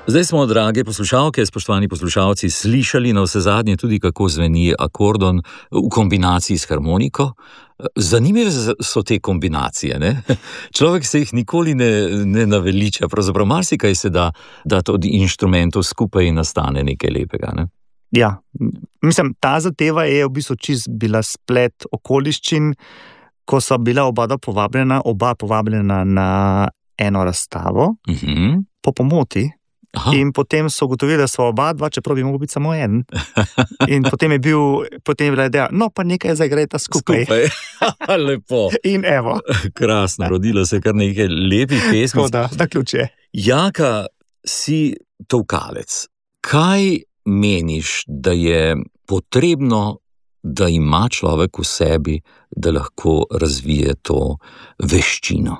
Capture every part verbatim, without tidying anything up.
Zdaj smo, drage poslušalke, spoštovani poslušalci, slišali na vse zadnje tudi, kako zveni akordon v kombinaciji s harmoniko. Zanimive so te kombinacije, ne? Človek se jih nikoli ne, ne naveliča, pravzaprav marsikaj se da, da od inštrumentov skupaj nastane nekaj lepega, ne? Ja, mislim, ta zadeva je v bistvu čist bila splet okoliščin, ko so bila oba povabljena, oba povabljena na eno razstavo, uh-huh. po pomoti. Aha. In potem so ugotovili, da so oba dva, čeprav bi mogel biti samo en. In potem je bil, potem je bila ideja, no pa nekaj zaigrajta skupaj. Skupaj, lepo. In evo. Krasno, rodilo se kar nekaj lepih pesmic. Tako da, da ključe. Jaka, si tolkalec. Kaj meniš, da je potrebno, da ima človek v sebi, da lahko razvije to veščino?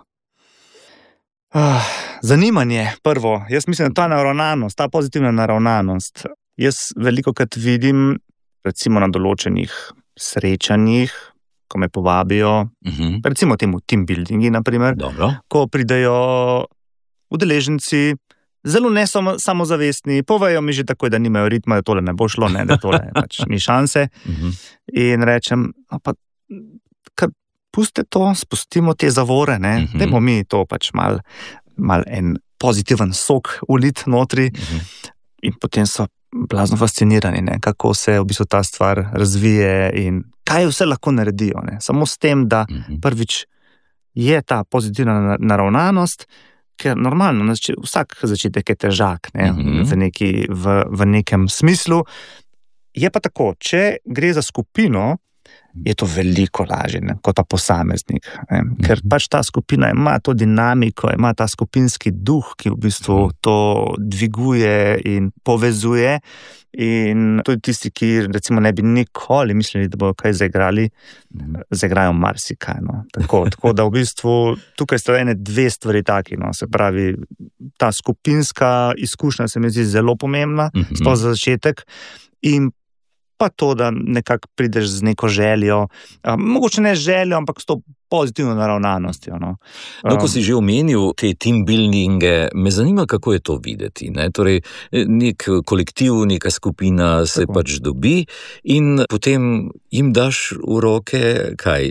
Uh, zanimanje, prvo. Jaz mislim, da ta naravnanost, ta pozitivna naravnanost. Jaz velikokrat vidim, recimo na določenih srečanjih, ko me povabijo, uh-huh. recimo temu team buildingi, naprimer, Dobro. Ko pridejo udeleženci, zelo ne samo, samozavestni, povejo mi že takoj, da nimajo ritma, da tole ne bo šlo, ne, da tole pač ni šanse. Uh-huh. In rečem, no pa, kar puste to, spustimo te zavore, ne, uh-huh. dajmo mi to pač mal, mal en pozitiven sok ulit notri uh-huh. in potem so blazno fascinirani, ne, kako se v bistvu ta stvar razvije in kaj vse lahko naredijo, ne, samo s tem, da uh-huh. prvič je ta pozitivna naravnanost, ker normalno, vsak začetek je težak, ne, uh-huh. v, neki, v, v nekem smislu. Je pa tako, če gre za skupino, je to veliko lažje, ne, kot pa posameznik. Ne, ker pač ta skupina ima to dinamiko, ima ta skupinski duh, ki v bistvu to dviguje in povezuje. In tudi tisti, ki recimo ne bi nikoli mislili, da bodo kaj zaigrali, zaigrajo marsikaj. No. Tako, tako da v bistvu tukaj sta ene dve stvari taki. No. Se pravi, ta skupinska izkušnja se mi zdi zelo pomembna, mm-hmm. sploh za začetek. In pa to, da nekako prideš z neko željo, um, mogoče ne željo, ampak s to pozitivno naravnanostjo. No. Um, no, ko si že omenil te team buildinge, me zanima, kako je to videti. Ne? Torej, nek kolektiv, neka skupina se tako. Pač dobi in potem jim daš v roke, kaj,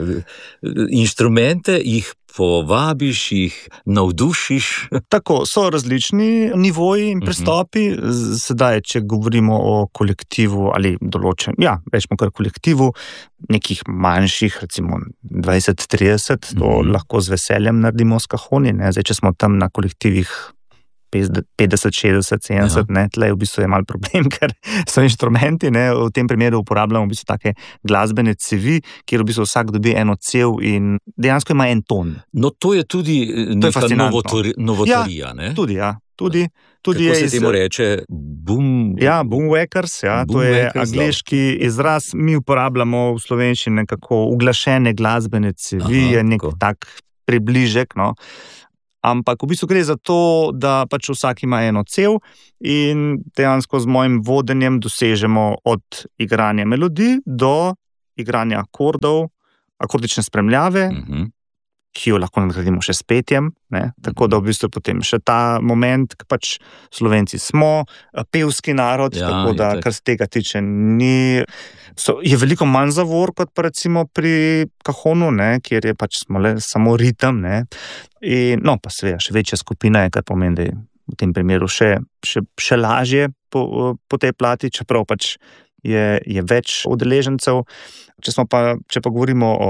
inštrumente, jih povabiš, jih navdušiš. Tako, so različni nivoji in pristopi. Uh-huh. Sedaj, če govorimo o kolektivu ali določen, ja, rečemo kar kolektivu, nekih manjših, recimo dvajset trideset, to uh-huh. lahko z veseljem naredimo s kahoni, ne? Zdaj, če smo tam na kolektivih petdeset, šestdeset, sedemdeset, ne, tle v bistvu je mal problem, ker so inštrumenti, ne, v tem primeru uporabljamo v bistvu take glasbene cevi, kjer v bistvu vsak dobi eno cev in dejansko ima en ton. No, to je tudi to neka je novotori, novotorija, ja, ne? Tudi, ja, tudi. tudi Kako je se temu reče? Boom... Ja, boomwackers, ja, boom to je wackers, angleški da. Izraz, mi uporabljamo v slovenščini nekako uglašene glasbene cevi, Aha, je nek tako. Tak približek, no. Ampak v bistvu gre za to, da pač vsak ima eno cev in dejansko z mojim vodenjem dosežemo od igranja melodij do igranja akordov, akordične spremljave, uh-huh. ki jo lahko nadgradimo še s petjem, ne? Tako da v bistvu potem še ta moment, ki pač Slovenci smo pevski narod, ja, tako da kar se tega tiče ni, so, je veliko manj zavor kot pa recimo pri kahonu, ne? Kjer je pač smo le samo ritem, ne? In, no, pa seveda še večja skupina je, kar pomeni, da je v tem primeru še, še, še lažje po, po tej plati, čeprav pač je, je več udeležencev. Če, smo pa, če pa govorimo o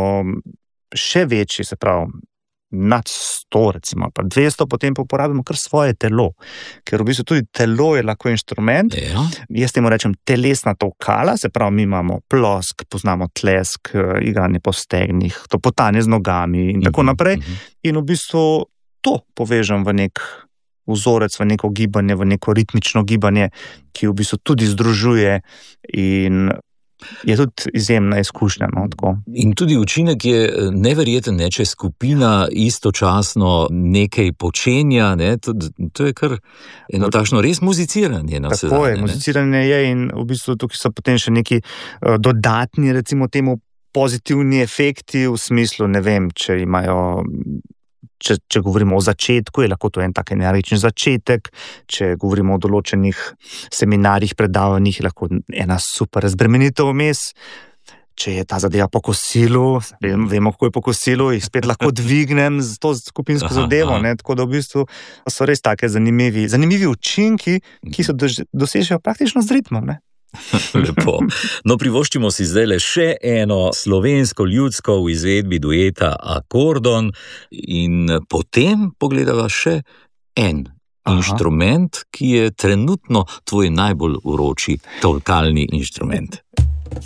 še večji, se pravi, nad sto, recimo, pa dvesto, potem pa uporabimo kar svoje telo, ker v bistvu tudi telo je lahko inštrument. Ja. Jaz temu rečem telesna tolkala, se pravi, mi imamo plosk, poznamo tlesk, igranje po stegnih, to potanje z nogami in tako naprej. Uh-huh. In v bistvu to povežem v nek vzorec, v neko gibanje, v neko ritmično gibanje, ki v bistvu tudi združuje in je tudi izjemna izkušnja. No, tako. In tudi učinek je neverjeten, ne, če skupina istočasno nekaj počenja, ne, to, to je kar eno takšno res muziciranje. Na vse tako zadnje, je, muziciranje je in v bistvu tukaj so potem še neki uh, dodatni, recimo temu pozitivni efekti v smislu, ne vem, če imajo če, če govorimo o začetku, je lahko to en tak energičen začetek, če govorimo o določenih seminarjih, predavanjih, je lahko ena super razbremenitev vmes. Če je ta zadeva po kosilu, vemo, kako je po kosilu, jih spet lahko dvignem z to skupinsko aha, zadevo. Ne? Tako da v bistvu so res take zanimivi, zanimivi učinki, ki so dosežejo praktično z ritmom. Ne? Lepo. No, privoščimo si zdaj le še eno slovensko ljudsko v izvedbi dueta Akordon in potem pogledava še en aha. inštrument, ki je trenutno tvoj najbolj vroči tolkalni inštrument.